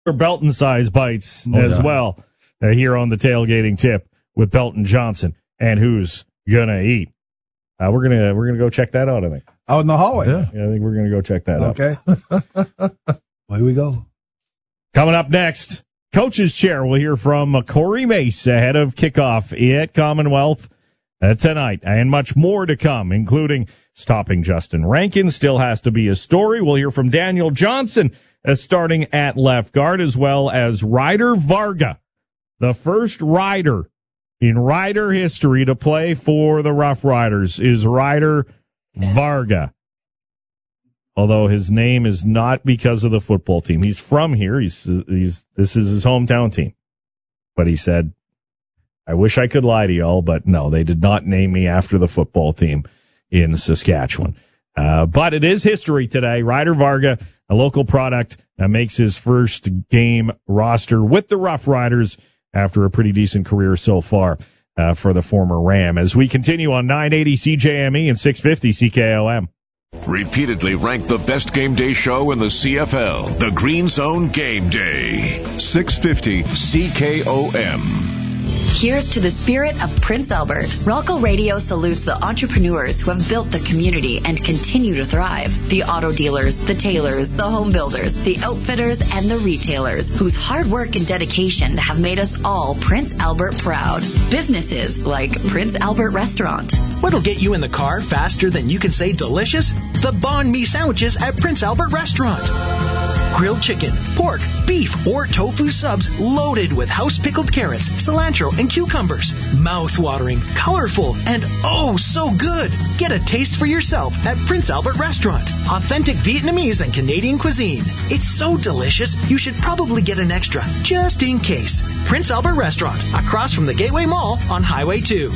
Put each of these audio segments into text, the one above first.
Belton size bites well here on the tailgating tip with Belton Johnson and who's gonna eat. We're gonna go check that out, I think. Out in the hallway. Yeah, I think we're gonna go check that out. Okay. Away we go. Coming up next, Coach's Chair. We'll hear from Corey Mace ahead of kickoff at Commonwealth tonight, and much more to come, including stopping Justin Rankin still has to be a story. We'll hear from Daniel Johnson starting at left guard, as well as Ryder Varga, the first Rider in Rider history to play for the Rough Riders is Ryder Varga. Although his name is not because of the football team. He's from here. This is his hometown team. But he said, I wish I could lie to y'all, but no, they did not name me after the football team in Saskatchewan. But it is history today. Ryder Varga, a local product, makes his first game roster with the Rough Riders after a pretty decent career so far for the former Ram. As we continue on 980 CJME and 650 CKOM. Repeatedly ranked the best game day show in the CFL, the Green Zone Game Day. 650 CKOM. Here's to the spirit of Prince Albert. Ralco Radio salutes the entrepreneurs who have built the community and continue to thrive. The auto dealers, the tailors, the home builders, the outfitters, and the retailers whose hard work and dedication have made us all Prince Albert proud. Businesses like Prince Albert Restaurant. What'll get you in the car faster than you can say delicious? The banh mi sandwiches at Prince Albert Restaurant. Grilled chicken, pork, beef, or tofu subs loaded with house-pickled carrots, cilantro, and cucumbers. Mouth-watering, colorful, and oh so good. Get a taste for yourself at Prince Albert Restaurant. Authentic Vietnamese and Canadian cuisine. It's so delicious, you should probably get an extra, just in case. Prince Albert Restaurant, across from the Gateway Mall on Highway 2.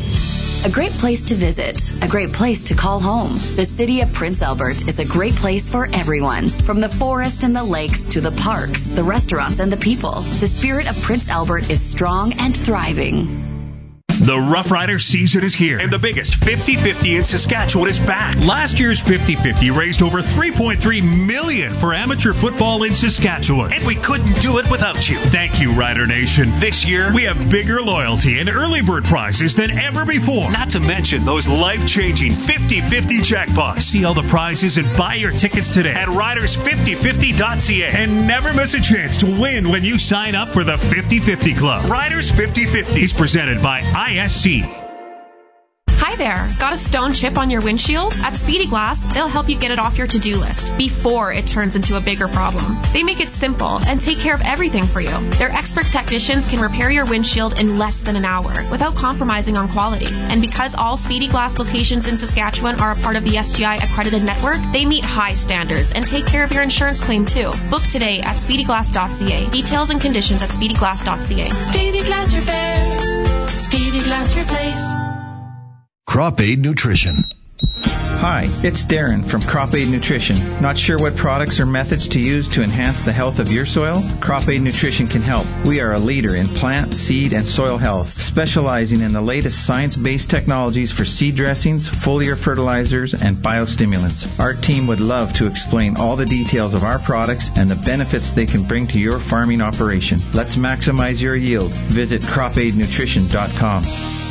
A great place to visit, a great place to call home. The city of Prince Albert is a great place for everyone. From the forest and the lakes to the parks, the restaurants, and the people. The spirit of Prince Albert is strong and thriving. The Rough Rider season is here, and the biggest 50-50 in Saskatchewan is back. Last year's 50-50 raised over $3.3 million for amateur football in Saskatchewan, and we couldn't do it without you. Thank you, Rider Nation. This year, we have bigger loyalty and early bird prizes than ever before, not to mention those life-changing 50-50 jackpots. See all the prizes and buy your tickets today at riders5050.ca, and never miss a chance to win when you sign up for the 50-50 Club. Riders 50-50 is presented by ISC. Hi there. Got a stone chip on your windshield? At Speedy Glass, they'll help you get it off your to-do list before it turns into a bigger problem. They make it simple and take care of everything for you. Their expert technicians can repair your windshield in less than an hour without compromising on quality. And because all Speedy Glass locations in Saskatchewan are a part of the SGI accredited network, they meet high standards and take care of your insurance claim too. Book today at speedyglass.ca. Details and conditions at speedyglass.ca. Speedy Glass Repair. Speedy Glass Replace. Crop Aid Nutrition. Hi, it's Darren from Crop Aid Nutrition. Not sure what products or methods to use to enhance the health of your soil? Crop Aid Nutrition can help. We are a leader in plant, seed, and soil health, specializing in the latest science-based technologies for seed dressings, foliar fertilizers, and biostimulants. Our team would love to explain all the details of our products and the benefits they can bring to your farming operation. Let's maximize your yield. Visit cropaidnutrition.com.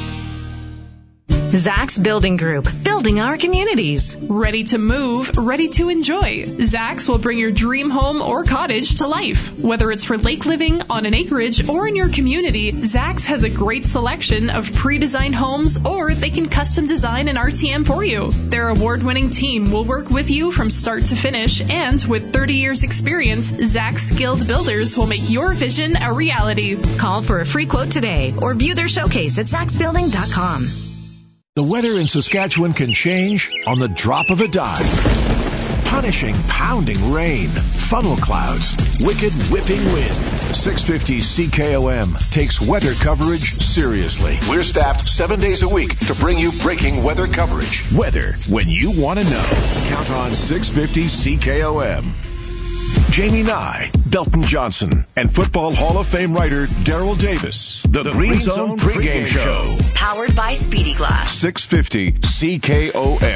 Zach's Building Group, building our communities. Ready to move, ready to enjoy. Zach's will bring your dream home or cottage to life. Whether it's for lake living, on an acreage, or in your community, Zach's has a great selection of pre-designed homes, or they can custom design an RTM for you. Their award-winning team will work with you from start to finish, and with 30 years experience, Zach's skilled builders will make your vision a reality. Call for a free quote today, or view their showcase at zachsbuilding.com. The weather in Saskatchewan can change on the drop of a dime. Punishing, pounding rain, funnel clouds, wicked whipping wind. 650 CKOM takes weather coverage seriously. We're staffed 7 days a week to bring you breaking weather coverage. Weather when you want to know. Count on 650 CKOM. Jamie Nye, Belton Johnson, and Football Hall of Fame writer Daryl Davis. The Green Zone pregame show. Powered by Speedy Glass. 650 CKOM.